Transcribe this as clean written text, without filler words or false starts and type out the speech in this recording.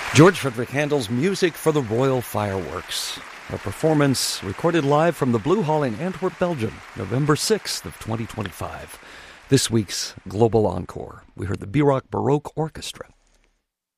George Frederick Handel's Music for the Royal Fireworks, a performance recorded live from the Blue Hall in Antwerp, Belgium, November 6th of 2025. This week's Global Encore, we heard the B-Rock Baroque Orchestra.